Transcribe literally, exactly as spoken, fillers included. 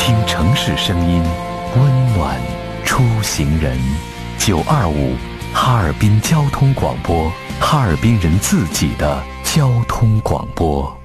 听城市声音，温暖出行人。九二五，哈尔滨交通广播，哈尔滨人自己的交通广播。